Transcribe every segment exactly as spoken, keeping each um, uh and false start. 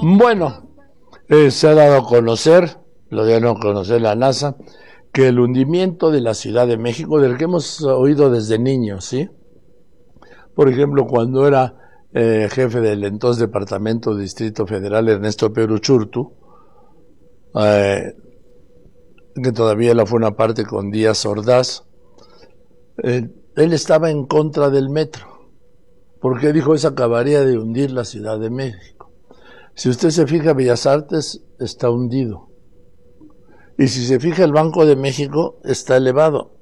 Bueno, eh, se ha dado a conocer, lo dieron a conocer la NASA, que el hundimiento de la Ciudad de México, del que hemos oído desde niños, ¿sí? Por ejemplo, cuando era eh, jefe del entonces Departamento de Distrito Federal, Ernesto Peruchurtu, eh, que todavía la fue una parte con Díaz Ordaz, eh, él estaba en contra del metro, porque dijo eso acabaría de hundir la Ciudad de México. Si usted se fija, Bellas Artes está hundido. Y si se fija, el Banco de México está elevado.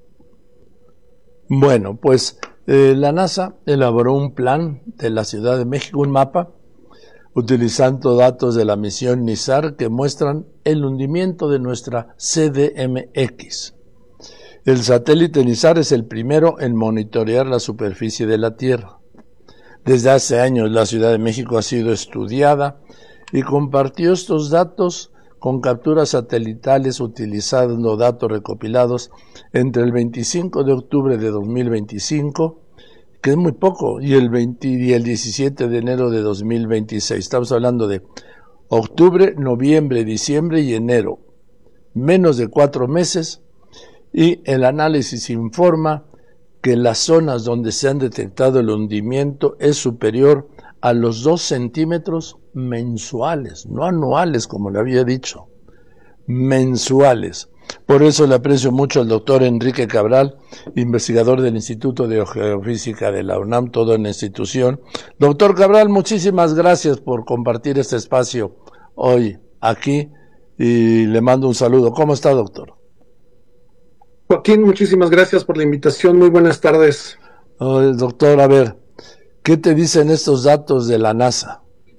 Bueno, pues eh, la NASA elaboró un plan de la Ciudad de México, un mapa, utilizando datos de la misión NISAR que muestran el hundimiento de nuestra C D M X. El satélite NISAR es el primero en monitorear la superficie de la Tierra. Desde hace años la Ciudad de México ha sido estudiada y compartió estos datos con capturas satelitales utilizando datos recopilados entre el veinticinco de octubre de dos mil veinticinco, que es muy poco, y el, veinte, y el diecisiete de enero de dos mil veintiséis. Estamos hablando de octubre, noviembre, diciembre y enero. Menos de cuatro meses, y el análisis informa que en las zonas donde se han detectado el hundimiento es superior a los dos centímetros mensuales, no anuales como le había dicho, mensuales. Por eso le aprecio mucho al doctor Enrique Cabral, investigador del Instituto de Geofísica de la UNAM, toda una institución. Doctor Cabral, muchísimas gracias por compartir este espacio hoy aquí y le mando un saludo. ¿Cómo está, doctor? Joaquín, muchísimas gracias por la invitación. Muy buenas tardes. Oh, doctor, a ver, ¿qué te dicen estos datos de la NASA?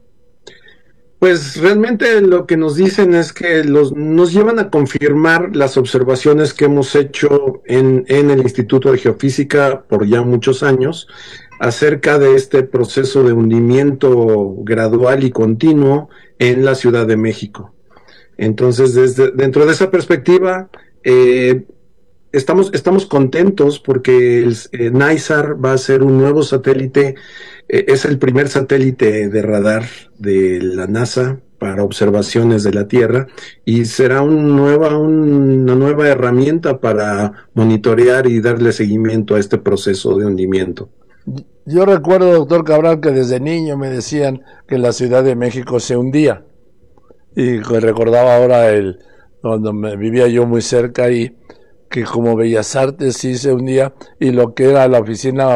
Pues realmente lo que nos dicen es que los, nos llevan a confirmar las observaciones que hemos hecho en, en el Instituto de Geofísica por ya muchos años acerca de este proceso de hundimiento gradual y continuo en la Ciudad de México. Entonces, desde, dentro de esa perspectiva, eh, Estamos, estamos contentos porque el eh, NISAR va a ser un nuevo satélite, eh, es el primer satélite de radar de la NASA para observaciones de la Tierra y será un nueva, un, una nueva herramienta para monitorear y darle seguimiento a este proceso de hundimiento. Yo recuerdo, doctor Cabral, que desde niño me decían que la Ciudad de México se hundía y recordaba ahora el cuando me, vivía yo muy cerca y que como Bellas Artes sí se hundía y lo que era la oficina